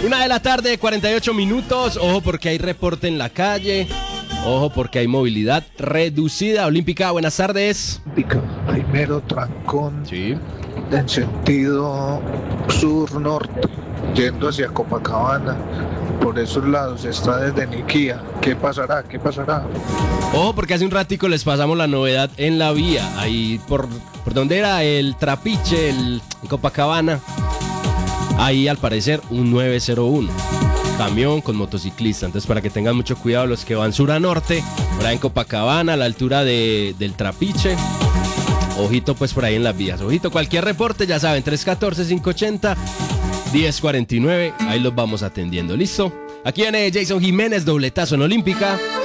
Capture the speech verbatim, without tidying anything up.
Una de la tarde, cuarenta y ocho minutos. Ojo porque hay reporte en la calle. Ojo porque hay movilidad reducida. Olímpica, buenas tardes. Olímpica, hay mero trancón. Sí. En sentido sur-norte, yendo hacia Copacabana. Por esos lados está desde Niquía. ¿Qué pasará? ¿Qué pasará? Ojo porque hace un ratico les pasamos la novedad en la vía. Ahí por, por donde era el Trapiche, el Copacabana. Ahí al parecer un nueve cero uno. Camión con motociclista. Entonces para que tengan mucho cuidado los que van sur a norte. Por ahí en Copacabana, a la altura de, del Trapiche. Ojito pues por ahí en las vías. Ojito, cualquier reporte ya saben, tres uno cuatro, cinco ocho cero, uno cero cuatro nueve. Ahí los vamos atendiendo. ¿Listo? Aquí viene Jason Jiménez, dobletazo en Olímpica.